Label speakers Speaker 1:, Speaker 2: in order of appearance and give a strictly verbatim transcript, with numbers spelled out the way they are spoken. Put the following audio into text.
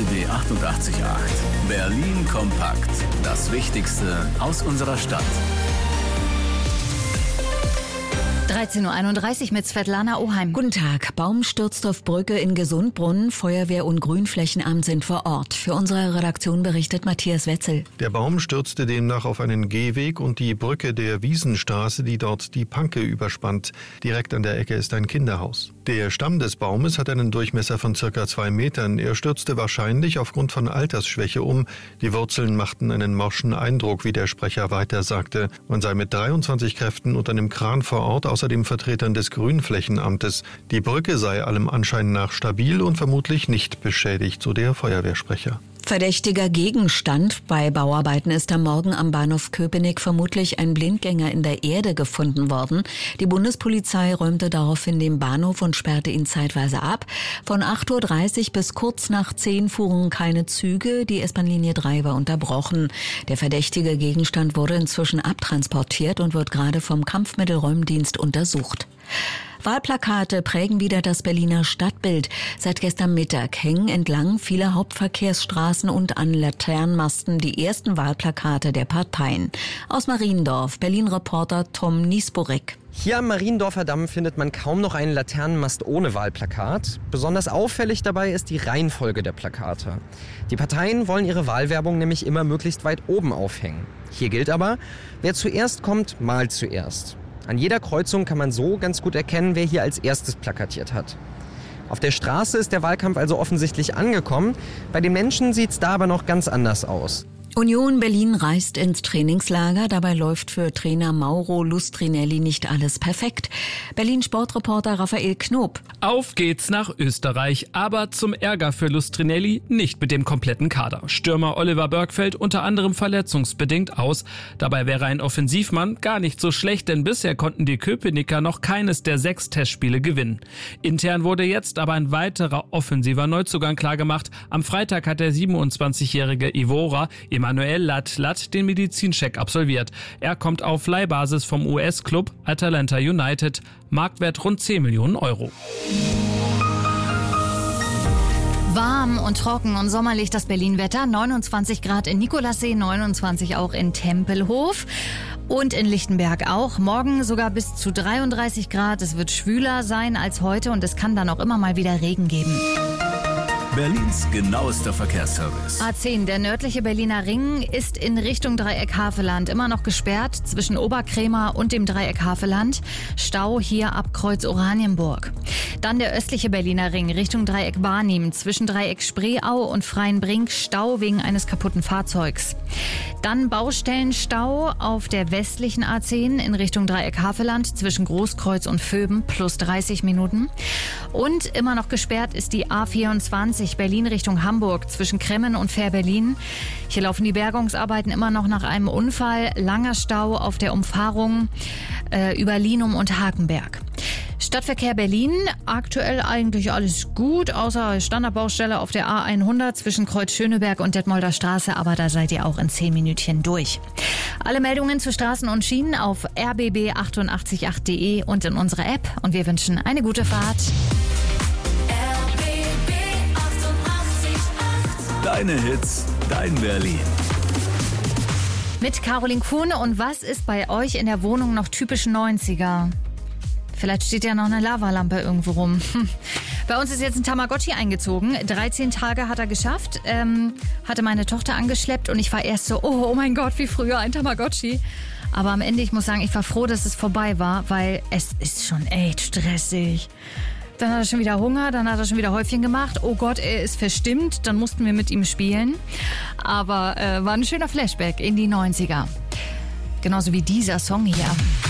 Speaker 1: B achtundachtzig Komma acht. Berlin kompakt. Das Wichtigste aus unserer Stadt.
Speaker 2: dreizehn Uhr einunddreißig mit Svetlana Oheim.
Speaker 3: Guten Tag. Baum stürzt auf Brücke in Gesundbrunnen. Feuerwehr und Grünflächenamt sind vor Ort. Für unsere Redaktion berichtet Matthias Wetzel.
Speaker 4: Der Baum stürzte demnach auf einen Gehweg und die Brücke der Wiesenstraße, die dort die Panke überspannt. Direkt an der Ecke ist ein Kinderhaus. Der Stamm des Baumes hat einen Durchmesser von circa zwei Metern. Er stürzte wahrscheinlich aufgrund von Altersschwäche um. Die Wurzeln machten einen morschen Eindruck, wie der Sprecher weiter sagte. Man sei mit dreiundzwanzig Kräften und einem Kran vor Ort, außerdem Vertretern des Grünflächenamtes. Die Brücke sei allem Anschein nach stabil und vermutlich nicht beschädigt, so der Feuerwehrsprecher.
Speaker 3: Verdächtiger Gegenstand. Bei Bauarbeiten ist am Morgen am Bahnhof Köpenick vermutlich ein Blindgänger in der Erde gefunden worden. Die Bundespolizei räumte daraufhin den Bahnhof und sperrte ihn zeitweise ab. Von acht Uhr dreißig bis kurz nach zehn fuhren keine Züge. Die S-Bahn-Linie drei war unterbrochen. Der verdächtige Gegenstand wurde inzwischen abtransportiert und wird gerade vom Kampfmittelräumdienst untersucht. Wahlplakate prägen wieder das Berliner Stadtbild. Seit gestern Mittag hängen entlang vieler Hauptverkehrsstraßen und an Laternenmasten die ersten Wahlplakate der Parteien. Aus Mariendorf, Berlin-Reporter Tom Niesborek.
Speaker 5: Hier am Mariendorfer Damm findet man kaum noch einen Laternenmast ohne Wahlplakat. Besonders auffällig dabei ist die Reihenfolge der Plakate. Die Parteien wollen ihre Wahlwerbung nämlich immer möglichst weit oben aufhängen. Hier gilt aber, wer zuerst kommt, malt zuerst. An jeder Kreuzung kann man so ganz gut erkennen, wer hier als erstes plakatiert hat. Auf der Straße ist der Wahlkampf also offensichtlich angekommen. Bei den Menschen sieht's da aber noch ganz anders aus.
Speaker 3: Union Berlin reist ins Trainingslager. Dabei läuft für Trainer Mauro Lustrinelli nicht alles perfekt. Berlin-Sportreporter Raphael Knob.
Speaker 6: Auf geht's nach Österreich, aber zum Ärger für Lustrinelli nicht mit dem kompletten Kader. Stürmer Oliver Börkfeld unter anderem verletzungsbedingt aus. Dabei wäre ein Offensivmann gar nicht so schlecht, denn bisher konnten die Köpenicker noch keines der sechs Testspiele gewinnen. Intern wurde jetzt aber ein weiterer offensiver Neuzugang klargemacht. Am Freitag hat der siebenundzwanzigjährige Ivora Emanuel Lat-Lat den Medizincheck absolviert. Er kommt auf Leihbasis vom U S-Club Atalanta United. Marktwert rund zehn Millionen Euro.
Speaker 2: Warm und trocken und sommerlich das Berlin-Wetter. neunundzwanzig Grad in Nikolassee, neunundzwanzig auch in Tempelhof und in Lichtenberg auch. Morgen sogar bis zu dreiunddreißig Grad. Es wird schwüler sein als heute und es kann dann auch immer mal wieder Regen geben.
Speaker 1: Berlins genauester Verkehrsservice.
Speaker 2: A zehn, der nördliche Berliner Ring, ist in Richtung Dreieck Havelland immer noch gesperrt zwischen Oberkrämer und dem Dreieck Havelland. Stau hier ab Kreuz Oranienburg. Dann der östliche Berliner Ring Richtung Dreieck Barnim zwischen Dreieck Spreeau und Freienbrink. Stau wegen eines kaputten Fahrzeugs. Dann Baustellenstau auf der westlichen A zehn in Richtung Dreieck Havelland zwischen Großkreuz und Vöben plus dreißig Minuten. Und immer noch gesperrt ist die A vierundzwanzig Berlin Richtung Hamburg zwischen Kremmen und Fähr-Berlin. Hier laufen die Bergungsarbeiten immer noch nach einem Unfall. Langer Stau auf der Umfahrung äh, über Linum und Hakenberg. Stadtverkehr Berlin, aktuell eigentlich alles gut, außer Standardbaustelle auf der A hundert zwischen Kreuz Schöneberg und Detmolder Straße, aber da seid ihr auch in zehn Minütchen durch. Alle Meldungen zu Straßen und Schienen auf r b b achtundachtzig Komma acht punkt d e und in unserer App und wir wünschen eine gute Fahrt.
Speaker 1: Deine Hits, dein Berlin.
Speaker 2: Mit Caroline Kuhne und was ist bei euch in der Wohnung noch typisch neunziger? Vielleicht steht ja noch eine Lavalampe irgendwo rum. Bei uns ist jetzt ein Tamagotchi eingezogen. dreizehn Tage hat er geschafft, ähm, hatte meine Tochter angeschleppt und ich war erst so, oh, oh mein Gott, wie früher ein Tamagotchi. Aber am Ende, ich muss sagen, ich war froh, dass es vorbei war, weil es ist schon echt stressig. Dann hat er schon wieder Hunger, dann hat er schon wieder Häufchen gemacht. Oh Gott, er ist verstimmt, dann mussten wir mit ihm spielen. Aber äh, war ein schöner Flashback in die neunziger. Genauso wie dieser Song hier.